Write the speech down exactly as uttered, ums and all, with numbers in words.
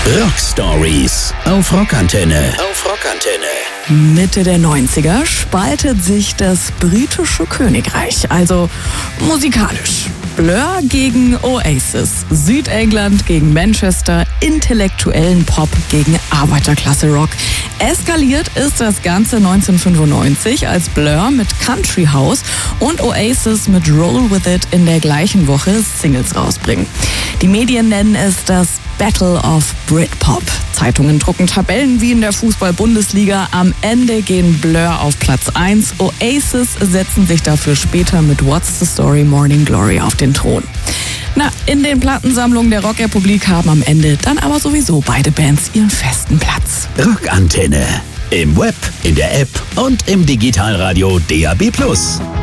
Rock Stories auf Rockantenne. Auf Rockantenne. Mitte der neunziger spaltet sich das britische Königreich, also musikalisch. Blur gegen Oasis, Südengland gegen Manchester, intellektuellen Pop gegen Arbeiterklasse-Rock. Eskaliert ist das Ganze neunzehnhundertfünfundneunzig, als Blur mit Country House und Oasis mit Roll With It in der gleichen Woche Singles rausbringen. Die Medien nennen es das Battle of Britpop. Zeitungen drucken Tabellen wie in der Fußball-Bundesliga. Am Ende gehen Blur auf Platz eins. Oasis setzen sich dafür später mit What's the Story Morning Glory auf den Thron. Na, in den Plattensammlungen der Rockrepublik haben am Ende dann aber sowieso beide Bands ihren festen Platz. Rockantenne. Im Web, in der App und im Digitalradio D A B plus.